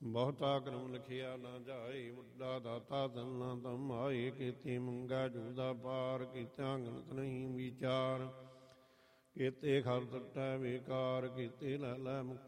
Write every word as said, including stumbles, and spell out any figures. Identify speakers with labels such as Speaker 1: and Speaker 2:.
Speaker 1: ਬਹੁਤਾ ਕਰਮ ਲਿਖਿਆ ਨਾ ਜਾਏ, ਵੱਡਾ ਦਾਤਾ ਤਨ ਨਾ ਤਮ ਆਏ। ਕੀਤੇ ਮੰਗਾ ਜੂਦਾ ਪਾਰ, ਕੀਤਿਆਂ ਗਣਤ ਨਹੀਂ ਵਿਚਾਰ। ਕੀਤੇ ਖਰ ਟੁੱਟੈ ਬੇਕਾਰ, ਕੀਤੇ ਲੈ ਲੈ ਮੁਕ